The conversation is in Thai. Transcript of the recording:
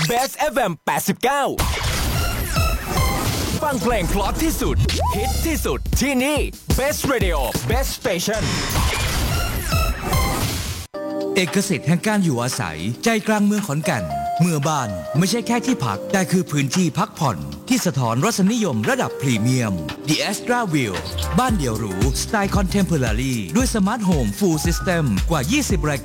Best FM 89ฟังเพลงเพราะที่สุดฮิตที่สุดที่นี่ Best Radio Best Station เอกสิทธิ์แห่งการอยู่อาศัยใจกลางเมืองขอนแก่นเมื่อบ้านไม่ใช่แค่ที่พักแต่คือพื้นที่พักผ่อนที่สะท้อนรสนิยมระดับพรีเมียม The Astra View บ้านเดี่ยวหรูสไตล์คอนเทมพอรารีด้วยสมาร์ทโฮมฟูลซิสเต็มกว่า20ราย